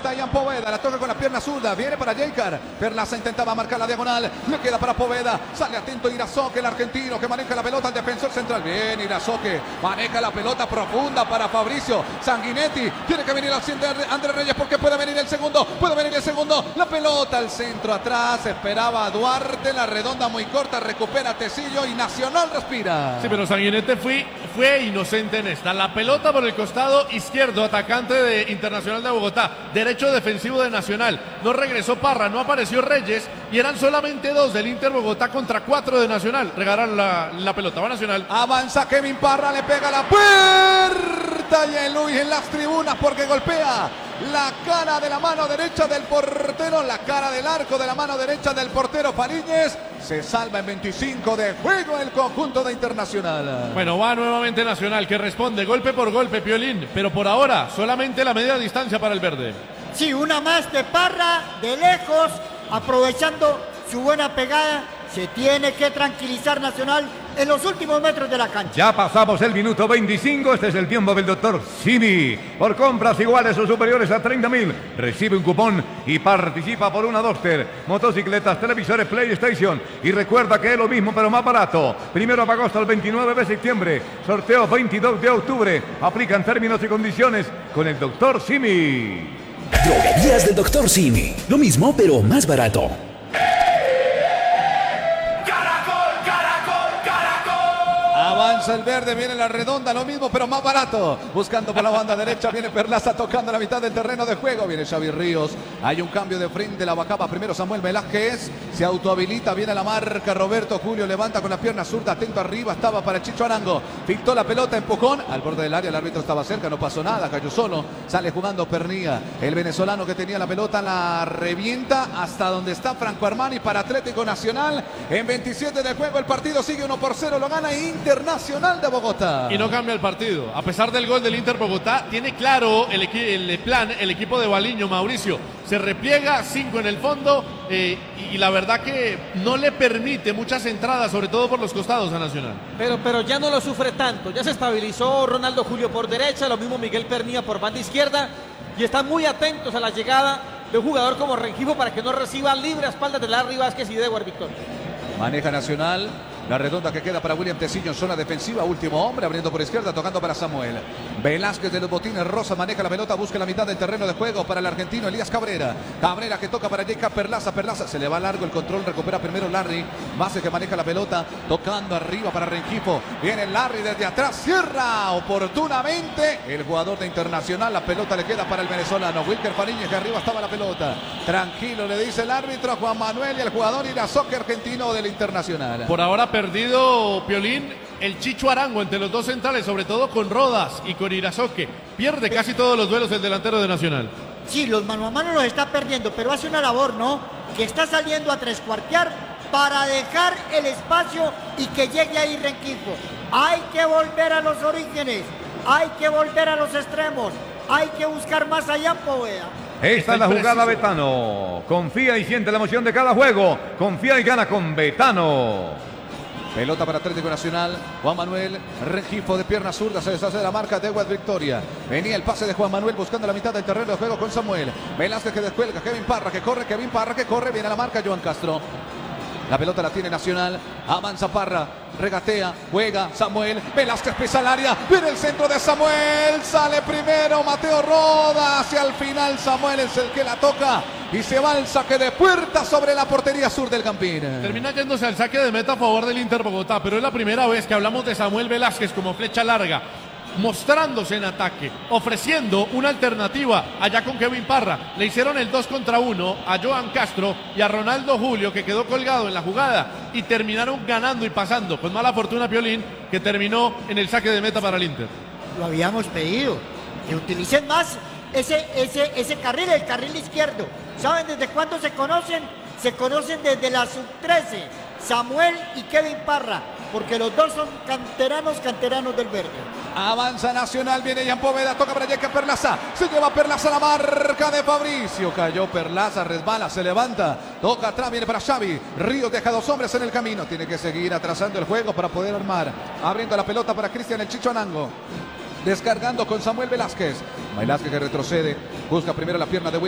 pelota Ian Poveda, la toca con la pierna zurda, viene para Jeicar. Perlaza intentaba marcar la diagonal, le queda para Poveda, sale atento Irazoque, el argentino que maneja la pelota al defensor central. Bien, Irazoque maneja la pelota profunda para Fabricio Sanguinetti. Tiene que venir al centro de Andrés Reyes porque puede venir el segundo, la pelota al centro atrás, esperaba a Duarte, la redonda muy corta, recupera Tecillo y Nacional respira. Sí, pero Sanguinetti fue inocente en esta. La pelota por el costado izquierdo, atacante de Internacional de Bogotá, derecho defensivo de Nacional. No regresó Parra, no apareció Reyes y eran solamente 2 del Inter Bogotá contra 4 de Nacional. Regalaron la pelota, va Nacional. Avanza Kevin Parra, le pega la puerta y el Luis en las tribunas porque golpea la cara de la mano derecha del portero, la cara del arco de la mano derecha del portero Fariñez. Se salva en 25 de juego el conjunto de Internacional. Bueno, va nuevamente Nacional, que responde golpe por golpe, Piolín, pero por ahora solamente la media distancia para el verde. Sí, una más de Parra, de lejos, aprovechando su buena pegada. Se tiene que tranquilizar Nacional en los últimos metros de la cancha. Ya pasamos el minuto 25, este es el tiempo del doctor Simi. Por compras iguales o superiores a 30.000, recibe un cupón y participa por una Duster, motocicletas, televisores, PlayStation. Y recuerda que es lo mismo pero más barato. 1 de agosto al 29 de septiembre, sorteo 22 de octubre. Aplican términos y condiciones con el doctor Simi. Droguerías del doctor Simi, lo mismo pero más barato. Avanza el verde, viene la redonda, lo mismo pero más barato. Buscando por la banda derecha, viene Perlaza tocando la mitad del terreno de juego. Viene Xavi Ríos, hay un cambio de frente, la bajaba primero Samuel Velázquez. Se autohabilita, viene la marca Roberto Julio, levanta con la pierna zurda, atento arriba, estaba para Chicho Arango. Pintó la pelota, empujón, al borde del área, el árbitro estaba cerca, no pasó nada, cayó solo. Sale jugando Pernía, el venezolano que tenía la pelota la revienta hasta donde está Franco Armani para Atlético Nacional. En 27 de juego el partido sigue 1-0, lo gana Internacional de Bogotá. Y no cambia el partido. A pesar del gol del Inter Bogotá, tiene claro el plan, el equipo de Baliño, Mauricio. Se repliega, 5 en el fondo y la verdad que no le permite muchas entradas, sobre todo por los costados a Nacional. Pero ya no lo sufre tanto. Ya se estabilizó Ronaldo Julio por derecha, lo mismo Miguel Pernía por banda izquierda y están muy atentos a la llegada de un jugador como Rengifo para que no reciba libre a espaldas de Larry Vázquez y de Edward Victor. Maneja Nacional. La redonda que queda para William Tecillo en zona defensiva. Último hombre abriendo por izquierda, tocando para Samuel. Velázquez de los botines rosa maneja la pelota, busca la mitad del terreno de juego para el argentino Elías Cabrera. Cabrera que toca para Jacob Perlaza. Perlaza se le va largo el control, recupera primero Larry. Vázquez que maneja la pelota, tocando arriba para Rengifo. Viene Larry desde atrás, cierra oportunamente el jugador de Internacional. La pelota le queda para el venezolano Wilker Fariñez, que arriba estaba la pelota. Tranquilo, le dice el árbitro a Juan Manuel y el jugador Irazoque argentino del Internacional. Por ahora perdido, Piolín, el Chicho Arango entre los dos centrales, sobre todo con Rodas y con Irazoque. Pierde casi todos los duelos el delantero de Nacional. Sí, los mano a mano los está perdiendo, pero hace una labor, ¿no? Que está saliendo a trescuartear para dejar el espacio y que llegue ahí Rengifo. Hay que volver a los orígenes, hay que volver a los extremos, hay que buscar más allá en Poveda. Esta es la jugada Betano. Confía y siente la emoción de cada juego. Confía y gana con Betano. Pelota para Atlético Nacional. Juan Manuel Rengifo de pierna zurda. Se deshace de la marca de Edward Victoria. Venía el pase de Juan Manuel buscando la mitad del terreno de juego con Samuel. Velázquez que descuelga. Kevin Parra que corre. Kevin Parra que corre. Viene a la marca Joan Castro. La pelota la tiene Nacional. Avanza Parra. Regatea. Juega Samuel. Velázquez pisa al área. Viene el centro de Samuel. Sale primero Mateo Roda. Hacia el final Samuel es el que la toca. Y se va el saque de puerta sobre la portería sur del Campín. Termina yéndose al saque de meta a favor del Inter Bogotá, pero es la primera vez que hablamos de Samuel Velázquez como flecha larga, mostrándose en ataque, ofreciendo una alternativa allá con Kevin Parra. Le hicieron el 2 contra 1 a Joan Castro y a Ronaldo Julio, que quedó colgado en la jugada, y terminaron ganando y pasando, con mala fortuna Piolín, que terminó en el saque de meta para el Inter. Lo habíamos pedido, que utilicen más ese carril, el carril izquierdo. ¿Saben desde cuándo se conocen? Se conocen desde la sub-13, Samuel y Kevin Parra, porque los dos son canteranos del verde. Avanza Nacional, viene Ian Poveda, toca para Jacob Perlaza, se lleva Perlaza la marca de Fabricio, cayó Perlaza, resbala, se levanta, toca atrás, viene para Xavi, Ríos deja 2 hombres en el camino, tiene que seguir atrasando el juego para poder armar, abriendo la pelota para Cristian el Chicho Arango. Descargando con Samuel Velázquez. Velázquez que retrocede. Busca primero la pierna de William